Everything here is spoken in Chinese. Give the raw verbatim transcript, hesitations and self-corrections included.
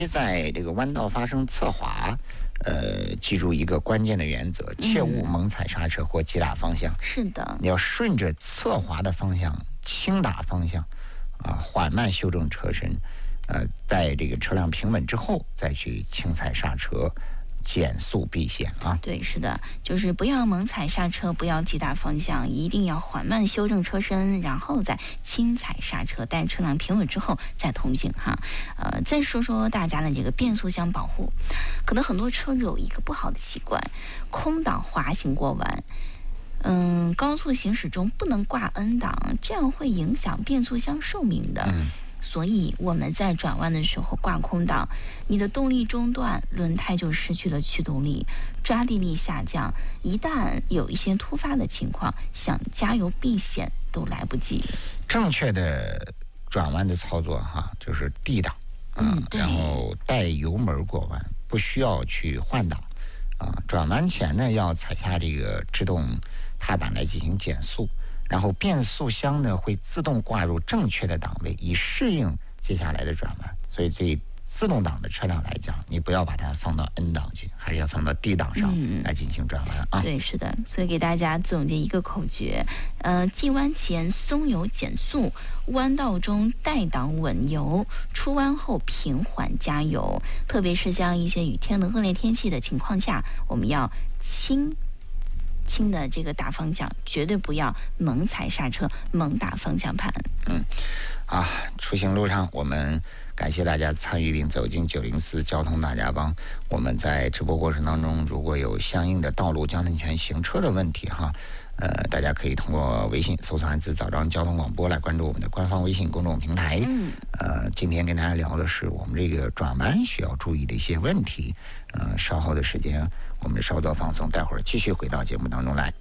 在这个弯道发生侧滑，呃，记住一个关键的原则，切勿猛踩刹车或急打方向。 嗯、是的， 你要顺着侧滑的方向轻打方向，啊，缓慢修正车身，呃，在这个车辆平稳之后再去轻踩刹车。减速避险啊！ 对，是的，就是不要猛踩刹车，不要急打方向，一定要缓慢修正车身，然后再轻踩刹车，待车辆平稳之后再通行哈。呃，再说说大家的这个变速箱保护，可能很多车主有一个不好的习惯，空挡滑行过弯。嗯，高速行驶中不能挂 N 档，这样会影响变速箱寿命的。 嗯。 所以我们在转弯的时候挂空档，你的动力中断，轮胎就失去了驱动力，抓地力下降。一旦有一些突发的情况，想加油避险都来不及。 正确的转弯的操作哈，就是 D 档， 嗯， 嗯，然后带油门过弯，不需要去换挡啊。转弯前呢，要踩下这个制动踏板来进行减速。然后变速箱呢会自动挂入正确的档位，以适应接下来的转弯。所以对自动挡的车辆来讲，你不要把它放到 N 档去，还是要放到 D 档上来进行转弯啊。 嗯、对，是的。所以给大家总结一个口诀：呃，进弯前松油减速，弯道中带档稳油，出弯后平缓加油。特别是像一些雨天的恶劣天气的情况下，我们要轻。轻的这个打方向，绝对不要猛踩刹车、猛打方向盘。 嗯，啊，出行路上，我们感谢大家参与并走进九零四交通大家帮。我们在直播过程当中，如果有相应的道路交通权行车的问题哈，呃，大家可以通过微信搜索汉字“早上交通广播”来关注我们的官方微信公众平台。 嗯， 呃，今天跟大家聊的是我们这个转弯需要注意的一些问题。呃，稍后的时间我们稍作放松，待会儿继续回到节目当中来。